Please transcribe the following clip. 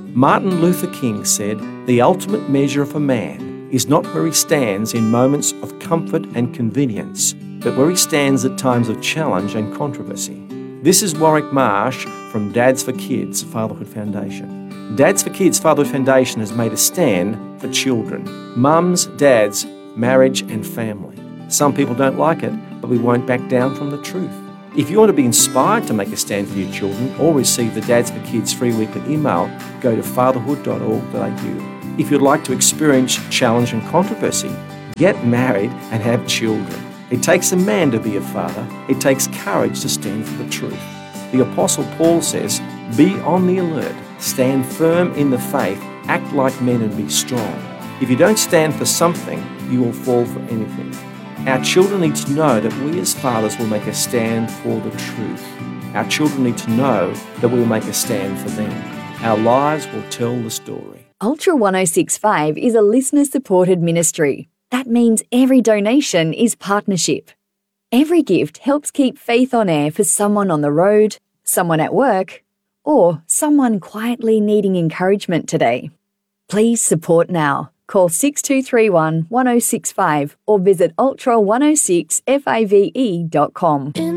Martin Luther King said, "The ultimate measure of a man is not where he stands in moments of comfort and convenience, but where he stands at times of challenge and controversy." This is Warwick Marsh from Dads for Kids Fatherhood Foundation. Dads for Kids Fatherhood Foundation has made a stand for children, mums, dads, marriage and family. Some people don't like it, but we won't back down from the truth. If you want to be inspired to make a stand for your children or receive the Dads for Kids free weekly email, go to fatherhood.org.au. If you'd like to experience challenge and controversy, get married and have children. It takes a man to be a father. It takes courage to stand for the truth. The Apostle Paul says, "Be on the alert, stand firm in the faith, act like men and be strong." If you don't stand for something, you will fall for anything. Our children need to know that we as fathers will make a stand for the truth. Our children need to know that we will make a stand for them. Our lives will tell the story. Ultra 1065 is a listener-supported ministry. That means every donation is partnership. Every gift helps keep Faith on air for someone on the road, someone at work, or someone quietly needing encouragement today. Please support now. Call 6231 1065 or visit ultra106five.com.